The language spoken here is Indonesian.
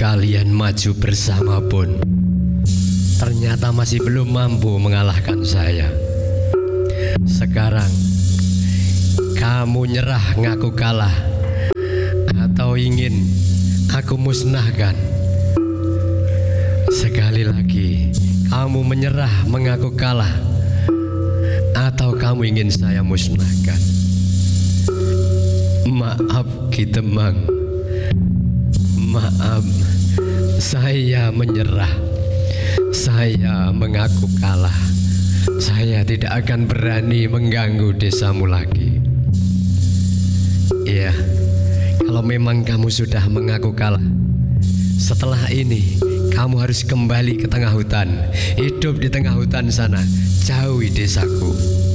kalian maju bersama pun ternyata masih belum mampu mengalahkan saya. Sekarang kamu nyerah ngaku kalah atau ingin aku musnahkan? Sekali lagi, kamu menyerah mengaku kalah atau kamu ingin saya musnahkan? Maaf Ki Temang, maaf, saya menyerah. Saya mengaku kalah. Saya tidak akan berani mengganggu desamu lagi. Iya, kalau memang kamu sudah mengaku kalah, setelah ini kamu harus kembali ke tengah hutan. Hidup di tengah hutan sana, jauhi desaku.